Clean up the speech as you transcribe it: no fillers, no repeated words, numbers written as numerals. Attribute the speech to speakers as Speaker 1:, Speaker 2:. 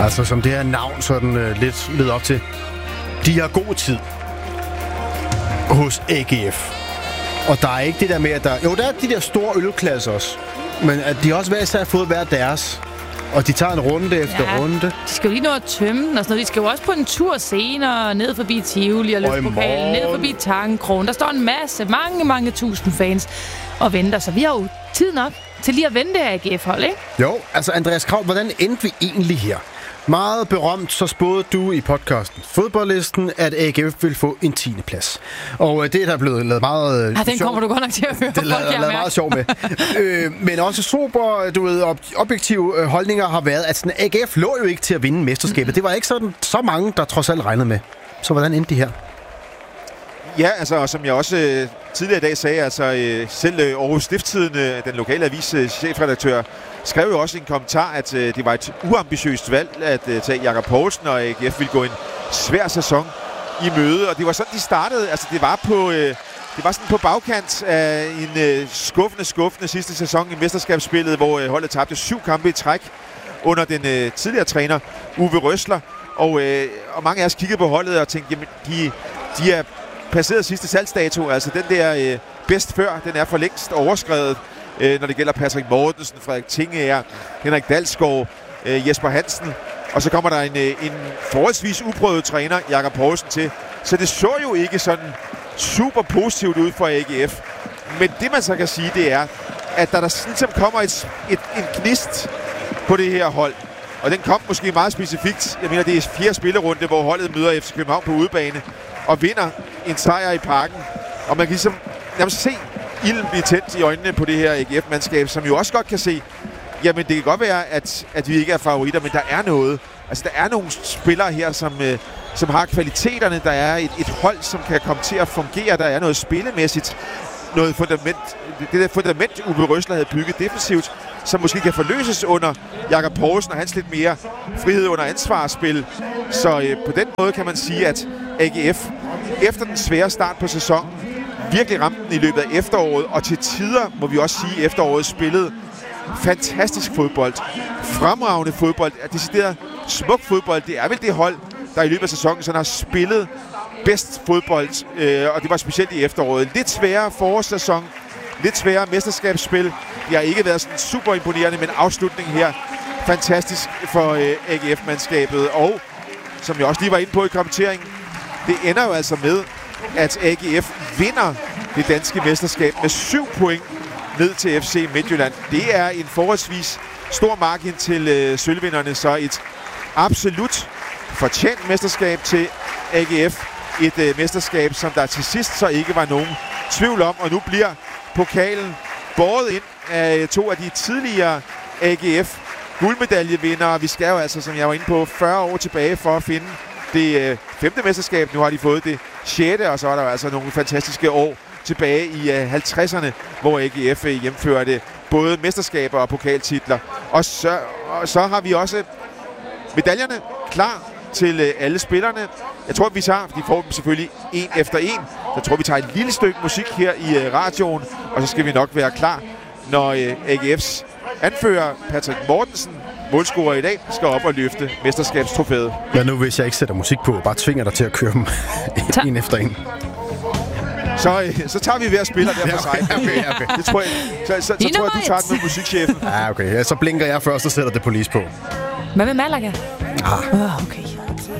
Speaker 1: Altså, som det her navn sådan lidt leder op til. De har god tid hos AGF. Og der er ikke det der med, at der... Jo, der er de der store ølklasser også. Men at de også hver især fået hver deres. Og de tager en runde efter runde.
Speaker 2: De skal jo lige nå at tømme den og sådan noget. De skal jo også på en tur senere ned forbi Tivoli og løfte pokalen, ned forbi Tangenkrogen. Der står en masse, mange tusind fans og venter. Så vi har jo tid nok til lige at vente af AGF-hold, ikke?
Speaker 1: Jo, altså Andreas Krav, hvordan endte vi egentlig her? Meget berømt, så spåede du i podcasten Fodboldlisten, at AGF vil få en 10. plads. Og det er der blevet lavet meget
Speaker 2: den kommer du godt nok til at høre.
Speaker 1: Det er lavet meget sjov med. Men også super, objektive holdninger har været, at sådan, AGF lå jo ikke til at vinde mesterskabet. Det var ikke sådan så mange, der trods alt regnede med. Så hvordan endte de her?
Speaker 3: Ja, altså, som jeg også tidligere i dag sagde, altså selv Aarhus Stiftstidende, den lokale avis chefredaktør, skrev jo også i en kommentar, at det var et uambitiøst valg at tage Jakob Poulsen, og AGF ville gå en svær sæson i møde. Og det var sådan, de startede. Altså, det var sådan på bagkant af en skuffende sidste sæson i mesterskabsspillet, hvor holdet tabte 7 kampe i træk under den tidligere træner, Uwe Rösler. Og mange af os kiggede på holdet og tænkte, jamen, de er passeret sidste salgsdato. Altså, den der bedst før, den er for længst overskredet. Når det gælder Patrick Mortensen, Frederik Tingager, Henrik Dalsgaard, Jesper Hansen. Og så kommer der en forholdsvis uprøvet træner, Jakob Poulsen, til. Så det så jo ikke sådan super positivt ud for AGF. Men det man så kan sige, det er, at der ligesom kommer en gnist på det her hold. Og den kom måske meget specifikt. Jeg mener, det er 4. spillerunde, hvor holdet møder FC København på udebane og vinder en sejr i Parken. Og man kan ligesom se ilden blive tændt i øjnene på det her AGF-mandskab, som jo også godt kan se, jamen det kan godt være, at vi ikke er favoritter, men der er noget. Altså der er nogle spillere her, som har kvaliteterne. Der er et hold, som kan komme til at fungere. Der er noget spillemæssigt, noget fundament. Det der fundament, Uwe Rösler havde bygget defensivt, som måske kan forløses under Jakob Poulsen og hans lidt mere frihed under ansvarsspil. Så på den måde kan man sige, at AGF efter den svære start på sæsonen virkelig ramte den i løbet af efteråret, og til tider, må vi også sige, efteråret spillede fantastisk fodbold. Fremragende fodbold, decideret smuk fodbold. Det er vel det hold, der i løbet af sæsonen sådan har spillet bedst fodbold, og det var specielt i efteråret. Lidt sværere forårssæson, lidt sværere mesterskabsspil. Det har ikke været sådan super imponerende, men afslutningen her fantastisk for AGF-mandskabet. Og som jeg også lige var inde på i kommenteringen, det ender jo altså med, at AGF vinder det danske mesterskab med 7 point ned til FC Midtjylland. Det er en forholdsvis stor margin til sølvvinderne, så et absolut fortjent mesterskab til AGF. Et mesterskab, som der til sidst så ikke var nogen tvivl om, og nu bliver pokalen båret ind af 2 af de tidligere AGF guldmedaljevindere. Vi skal jo altså, som jeg var inde på, 40 år tilbage for at finde det 5. mesterskab. Nu har de fået det 6. og så er der altså nogle fantastiske år tilbage i 50'erne, hvor AGF hjemførte både mesterskaber og pokaltitler. Og så har vi også medaljerne klar til alle spillerne. Jeg tror, vi tager, de får dem selvfølgelig en efter en. Jeg tror, vi tager et lille stykke musik her i radioen, og så skal vi nok være klar, når AGF's anfører Patrick Mortensen, målscorer i dag, skal op og løfte mesterskabstrofæet.
Speaker 1: Hvad nu, hvis jeg ikke sætter musik på, bare tvinger dig til at køre dem en efter en?
Speaker 3: Så tager vi hver spiller der for sig.
Speaker 1: Okay.
Speaker 3: Det tror jeg. Så tror jeg, du tager den med musikchefen.
Speaker 1: Ja, okay. Så blinker jeg først og sætter det police på.
Speaker 2: Hvad med Malaga?
Speaker 1: Ah.
Speaker 2: Okay.